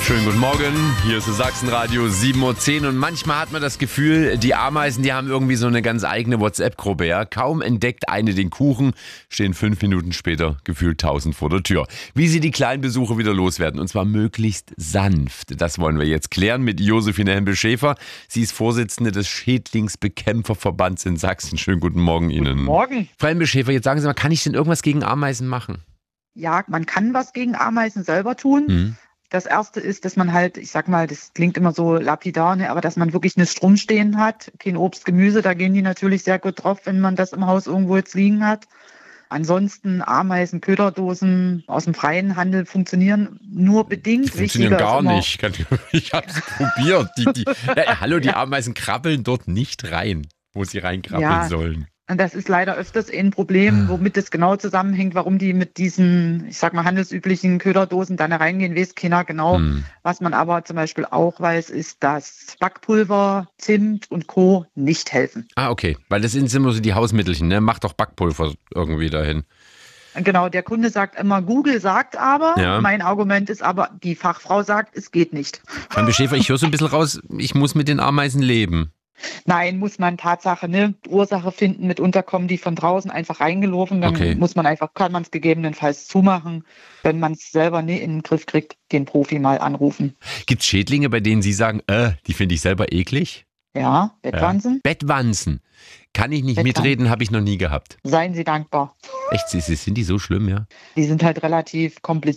Schönen guten Morgen, hier ist das Sachsenradio 7:10 Uhr und manchmal hat man das Gefühl, die Ameisen, die haben irgendwie so eine ganz eigene WhatsApp-Gruppe, ja. Kaum entdeckt eine den Kuchen, stehen 5 Minuten später gefühlt 1000 vor der Tür. Wie sie die kleinen Besucher wieder loswerden und zwar möglichst sanft, das wollen wir jetzt klären mit Josephine Hempel-Schäfer. Sie ist Vorsitzende des Schädlingsbekämpferverbands in Sachsen. Schönen guten Morgen Ihnen. Guten Morgen. Frau Hempel-Schäfer, jetzt sagen Sie mal, kann ich denn irgendwas gegen Ameisen machen? Ja, man kann was gegen Ameisen selber tun. Das erste ist, dass man halt, ich sag mal, das klingt immer so lapidar, ne, aber dass man wirklich nichts rumstehen hat. Kein Obst, Gemüse, da gehen die natürlich sehr gut drauf, wenn man das im Haus irgendwo jetzt liegen hat. Ansonsten Ameisen, Köderdosen aus dem freien Handel funktionieren nur bedingt. Die funktionieren gar nicht. Ich habe es probiert. Hallo, die Ameisen krabbeln dort nicht rein, wo sie reinkrabbeln sollen. Und das ist leider öfters ein Problem, womit es genau zusammenhängt, warum die mit diesen, ich sag mal, handelsüblichen Köderdosen dann reingehen, weiß keiner genau. Was man aber zum Beispiel auch weiß, ist, dass Backpulver, Zimt und Co. nicht helfen. Ah, okay. Weil das sind immer so die Hausmittelchen, ne? Mach doch Backpulver irgendwie dahin. Genau, der Kunde sagt immer, Google sagt aber, Ja. Mein Argument ist aber, die Fachfrau sagt, es geht nicht. Herr Schäfer, ich höre so ein bisschen raus, ich muss mit den Ameisen leben. Nein, muss man Tatsache, ne, Ursache finden. Mitunter kommen die von draußen einfach reingelaufen. Dann kann man es gegebenenfalls zumachen. Wenn man es selber nicht in den Griff kriegt, den Profi mal anrufen. Gibt es Schädlinge, bei denen Sie sagen, die finde ich selber eklig? Ja, Bettwanzen. Ja. Bettwanzen. Kann ich nicht mitreden, habe ich noch nie gehabt. Seien Sie dankbar. Echt, sind die so schlimm, ja? Die sind halt relativ kompliziert.